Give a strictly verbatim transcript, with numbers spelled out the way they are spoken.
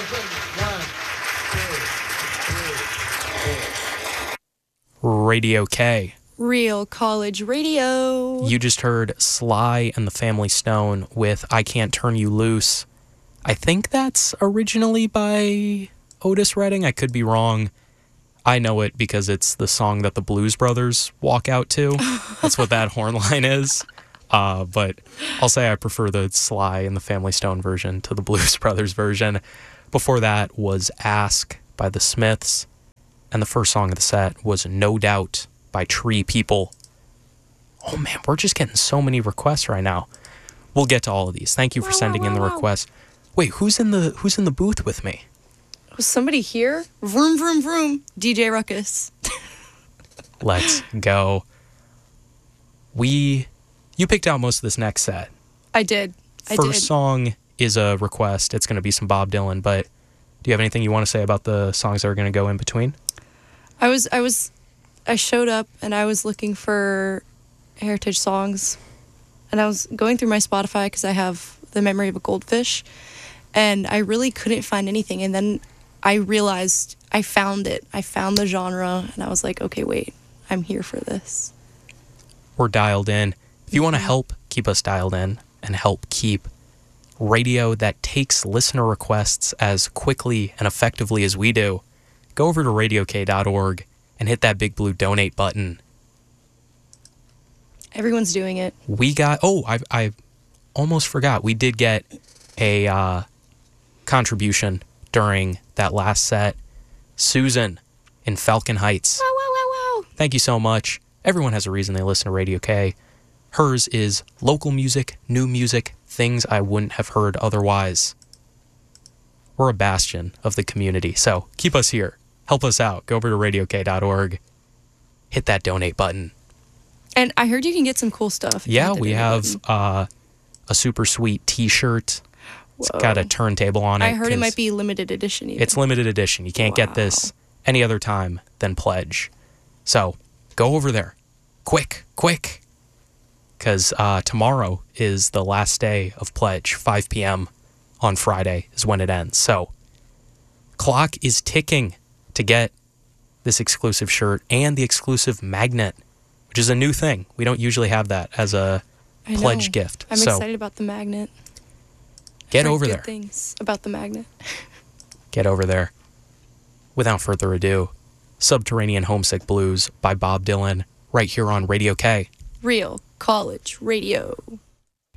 Radio K. Real College Radio. You just heard Sly and the Family Stone with I Can't Turn You Loose. I think that's originally by Otis Redding. I could be wrong. I know it because it's the song that the Blues Brothers walk out to. That's what that horn line is. Uh, but I'll say I prefer the Sly and the Family Stone version to the Blues Brothers version. Before that was Ask by the Smiths. And the first song of the set was No Doubt by Tree People. Oh man, we're just getting so many requests right now. We'll get to all of these. Thank you for wow, sending wow, in the wow. requests. Wait, who's in the who's in the booth with me? Was somebody here? Vroom, vroom, vroom. D J Ruckus. Let's go. We, you picked out most of this next set. I did. I First did. song is a request. It's going to be some Bob Dylan, but do you have anything you want to say about the songs that are going to go in between? I was, I was, I showed up and I was looking for heritage songs, and I was going through my Spotify because I have The Memory of a Goldfish, and I really couldn't find anything. And then I realized I found it. I found the genre, and I was like, okay, wait, I'm here for this. We're dialed in. If you want to help keep us dialed in and help keep radio that takes listener requests as quickly and effectively as we do, go over to radio k dot org and hit that big blue donate button. Everyone's doing it. We got, oh, I I almost forgot. We did get a uh, contribution during that last set. Susan in Falcon Heights. Wow, wow, wow, wow. Thank you so much. Everyone has a reason they listen to Radio K. Hers is local music, new music, things I wouldn't have heard otherwise. We're a bastion of the community, so keep us here. Help us out. Go over to radio k dot org. Hit that donate button. And I heard you can get some cool stuff. if you Yeah, hit the we donate have button. uh, a super sweet t-shirt. It's Whoa. got a turntable on it. I heard it 'cause might be limited edition even. It's limited edition. You can't Wow. get this any other time than Pledge. So go over there. Quick, quick. Because uh, tomorrow is the last day of Pledge. five p.m. on Friday is when it ends. So clock is ticking to get this exclusive shirt and the exclusive magnet, which is a new thing. We don't usually have that as a I Pledge know. gift. I'm so excited about the magnet. get I've heard over good there. things about the magnet. Get over there. Without further ado, Subterranean Homesick Blues by Bob Dylan, right here on Radio K. Real College Radio.